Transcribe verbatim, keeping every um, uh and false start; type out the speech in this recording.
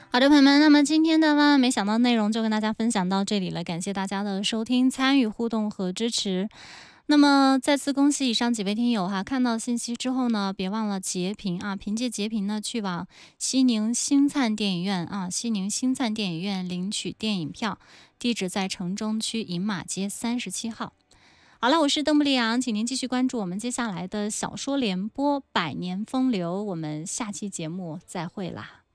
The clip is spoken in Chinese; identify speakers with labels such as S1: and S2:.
S1: 好的，朋友们，那么今天的万万没想到内容就跟大家分享到这里了，感谢大家的收听、参与、互动和支持。那么再次恭喜以上几位听友哈，看到信息之后呢，别忘了截屏啊，凭借截屏呢去往西宁星灿电影院啊，西宁星灿电影院领取电影票，地址在城中区饮马街三十七号。好了，我是邓布利昂，请您继续关注我们接下来的小说联播《百年风流》，我们下期节目再会啦。